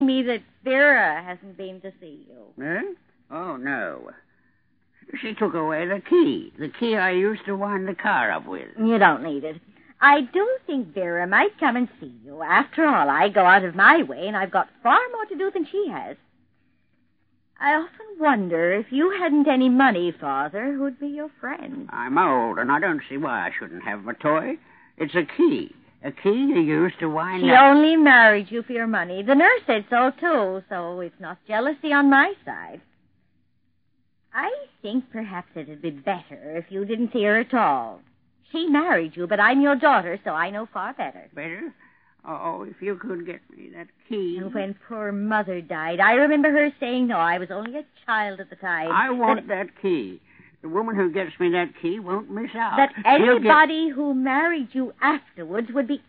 me that Vera hasn't been to see you. Eh? Oh, no. She took away the key I used to wind the car up with. You don't need it. I do think Vera might come and see you. After all, I go out of my way, and I've got far more to do than she has. I often wonder if you hadn't any money, Father, who'd be your friend. I'm old, and I don't see why I shouldn't have my toy. It's a key. A key you used to wind She up... only married you for your money. The nurse said so, too, so it's not jealousy on my side. I think perhaps it'd be better if you didn't see her at all. She married you, but I'm your daughter, so I know far better. Better? Oh, if you could get me that key. And when poor Mother died, I remember her saying no, I was only a child at the time. I want that key. The woman who gets me that key won't miss out. That anybody who married you afterwards would be...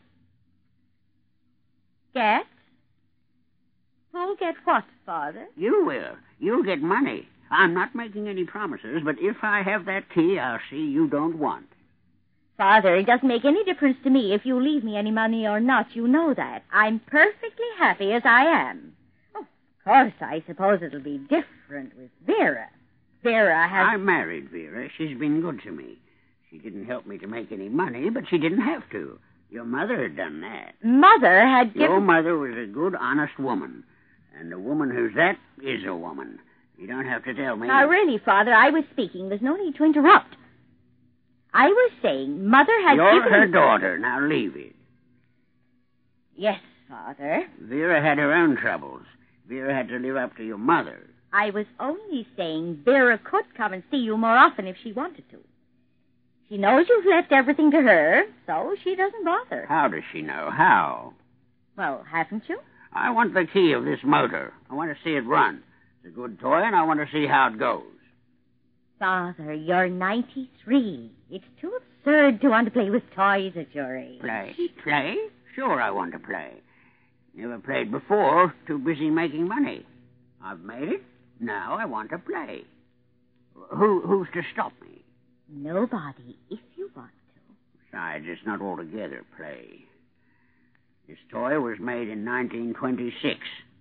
Get? Who'll get what, Father? You will. You'll get money. I'm not making any promises, but if I have that key, I'll see you don't want. Father, it doesn't make any difference to me if you leave me any money or not. You know that. I'm perfectly happy as I am. Oh, of course, I suppose it'll be different with Vera. Vera has... I married Vera. She's been good to me. She didn't help me to make any money, but she didn't have to. Your mother had done that. Mother had given... Your mother was a good, honest woman. And a woman who's that is a woman. You don't have to tell me. Now, really, Father, I was speaking. There's no need to interrupt. I was saying Mother had You're given... her daughter. Now leave it. Yes, Father. Vera had her own troubles. Vera had to live up to your mother. I was only saying Vera could come and see you more often if she wanted to. She knows you've left everything to her, so she doesn't bother. How does she know? How? Well, haven't you? I want the key of this motor. I want to see it run. It's a good toy, and I want to see how it goes. Father, you're 93. It's too absurd to want to play with toys at your age. Play? Play? Sure I want to play. Never played before. Too busy making money. I've made it. Now I want to play. Who's to stop me? Nobody, if you want to. Besides, it's not altogether play. This toy was made in 1926.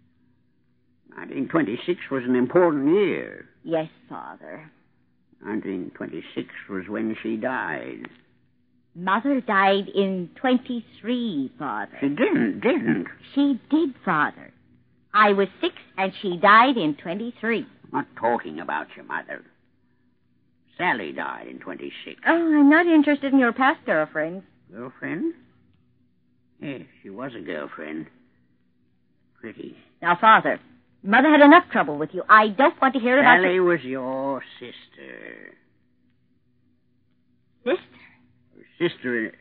1926 was an important year. Yes, Father. 1926 was when she died. Mother died in 23, Father. She didn't. She did, Father. I was 6, and she died in 23. I'm not talking about your mother. Sally died in 26. Oh, I'm not interested in your past girlfriends. Girlfriend? Yes, she was a girlfriend. Pretty. Now, Father, Mother had enough trouble with you. I don't want to hear about... Sally was your sister. Sister? Sister...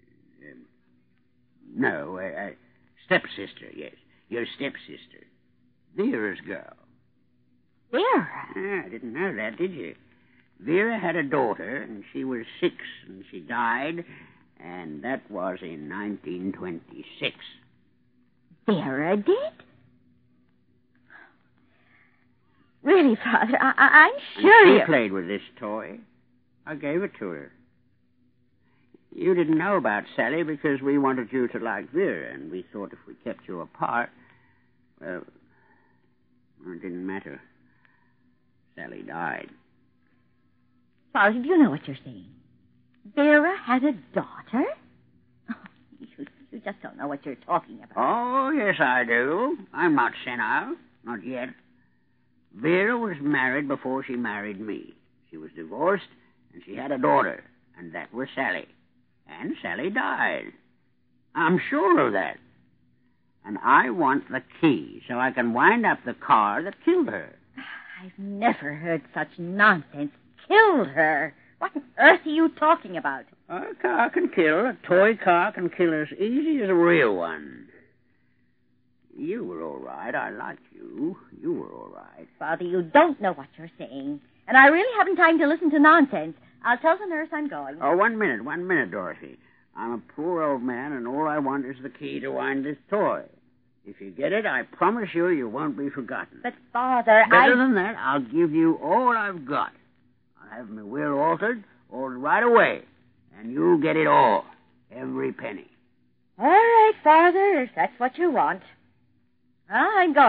stepsister, yes. Your stepsister. Vera's girl. Vera? I didn't know that, did you? Vera had a daughter, and she was 6, and she died, and that was in 1926. Vera did? Really, Father, I'm sure She played with this toy. I gave it to her. You didn't know about Sally because we wanted you to like Vera, and we thought if we kept you apart, well, it didn't matter. Sally died. Father, do you know what you're saying? Vera had a daughter? Oh, you just don't know what you're talking about. Oh, yes, I do. I'm not senile. Not yet. Vera was married before she married me. She was divorced, and she had a daughter, and that was Sally. And Sally died. I'm sure of that. And I want the key so I can wind up the car that killed her. I've never heard such nonsense. Killed her? What on earth are you talking about? A car can kill. A toy car can kill as easy as a real one. You were all right. I liked you. You were all right. Father, you don't know what you're saying. And I really haven't time to listen to nonsense. I'll tell the nurse I'm going. Oh, 1 minute, Dorothy. I'm a poor old man, and all I want is the key to wind this toy. If you get it, I promise you won't be forgotten. But, Father, Better than that, I'll give you all I've got. I'll have my will altered right away, and you'll get it all, every penny. All right, Father, if that's what you want. I'm going.